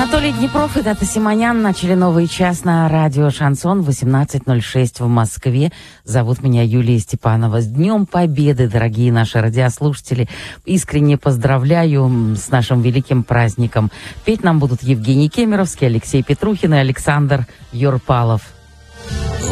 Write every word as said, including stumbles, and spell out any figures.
Анатолий Днепров и Дата Симонян начали новый час на радио «Шансон» восемнадцать ноль шесть в Москве. Зовут меня Юлия Степанова. С Днем Победы, дорогие наши радиослушатели. Искренне поздравляю с нашим великим праздником. Петь нам будут Евгений Кемеровский, Алексей Петрухин и Александр Юрпалов.